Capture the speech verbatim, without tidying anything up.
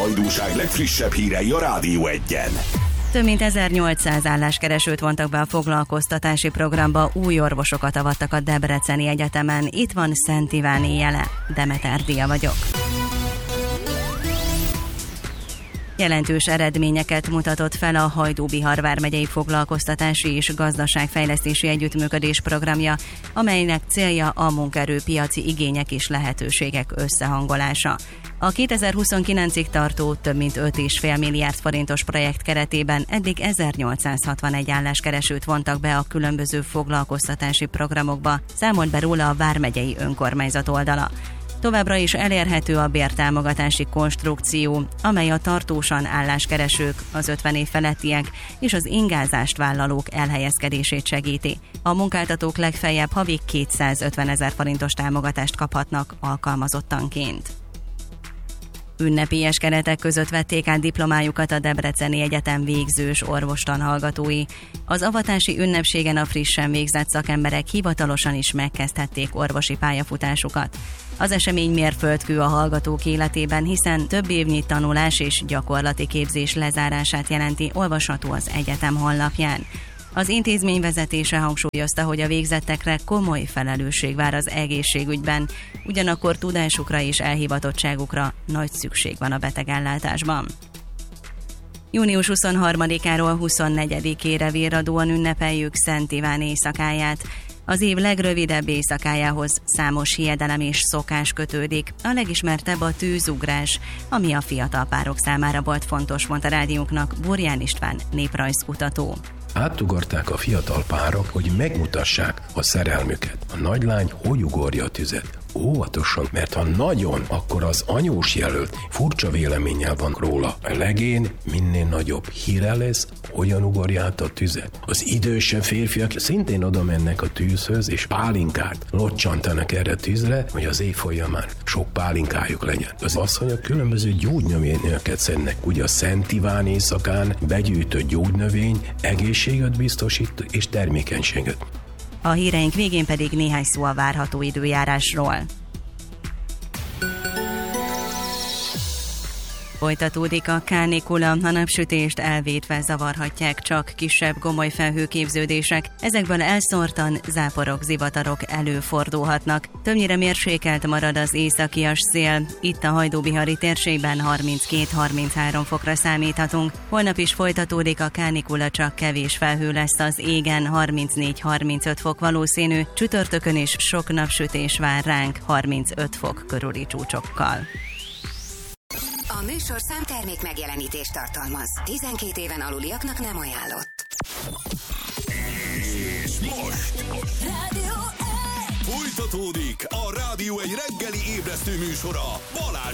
hajdúság legfrissebb hírei a Rádió Egyen. Több mint ezernyolcszáz álláskeresőt vontak be a foglalkoztatási programba, új orvosokat avattak a Debreceni Egyetemen. Itt van Szent Iváné jele. Demeter Dia vagyok. Jelentős eredményeket mutatott fel a Hajdú-Bihar vármegyei foglalkoztatási és gazdaságfejlesztési együttműködés programja, amelynek célja a munkaerőpiaci igények és lehetőségek összehangolása. A kétezer-huszonkilencig tartó több mint öt egész öt milliárd forintos projekt keretében eddig ezernyolcszázhatvanegy álláskeresőt vontak be a különböző foglalkoztatási programokba, számolt be róla a vármegyei önkormányzat oldala. Továbbra is elérhető a bértámogatási konstrukció, amely a tartósan álláskeresők, az ötven év felettiek és az ingázást vállalók elhelyezkedését segíti. A munkáltatók legfeljebb havi kétszázötvenezer forintos támogatást kaphatnak alkalmazottanként. Ünnepélyes keretek között vették át diplomájukat a Debreceni Egyetem végzős orvostanhallgatói. Az avatási ünnepségen a frissen végzett szakemberek hivatalosan is megkezdhették orvosi pályafutásukat. Az esemény mérföldkő a hallgatók életében, hiszen több évnyi tanulás és gyakorlati képzés lezárását jelenti, olvasható az egyetem honlapján. Az intézmény vezetése hangsúlyozta, hogy a végzettekre komoly felelősség vár az egészségügyben, ugyanakkor tudásukra és elhivatottságukra nagy szükség van a betegellátásban. június huszonharmadikáról huszonnegyedikére virradóan ünnepeljük Szent Iván éjszakáját. Az év legrövidebb éjszakájához számos hiedelem és szokás kötődik. A legismertebb a tűzugrás, ami a fiatal párok számára volt fontos, mondta rádiónknak Burján István néprajzkutató. Átugorták a fiatal párok, hogy megmutassák a szerelmüket. A nagylány hogy ugorja a tüzet? Óvatosan, mert ha nagyon, akkor az anyós jelölt furcsa véleménnyel van róla. A legén minél nagyobb híre lesz, hogyan ugorja át a tüzet. Az idősebb férfiak szintén oda mennek a tűzhöz, és pálinkát locsantanak erre a tűzre, hogy az év folyamán sok pálinkájuk legyen. Az asszonyok különböző gyógynövényeket szednek, ugye a Szent Iván éjszakán begyűjtött gyógynövény egészséget biztosít és termékenységet. A híreink végén pedig néhány szó a várható időjárásról. Folytatódik a kánikula, a napsütést elvétve zavarhatják csak kisebb gomoly felhőképződések, ezekből elszórtan záporok, zivatarok előfordulhatnak. Többnyire mérsékelt marad az északias szél, itt a hajdú-bihari térségben harminckét-harminchárom fokra számíthatunk. Holnap is folytatódik a kánikula, csak kevés felhő lesz az égen, harmincnégy-harmincöt fok valószínű, csütörtökön is sok napsütés vár ránk, harmincöt fok körüli csúcsokkal. A műsorszám termék megjelenítést tartalmaz. tizenkét éven aluliaknak nem ajánlott. És most Rádió egy! folytatódik a Rádió egy reggeli ébresztő műsora Balázs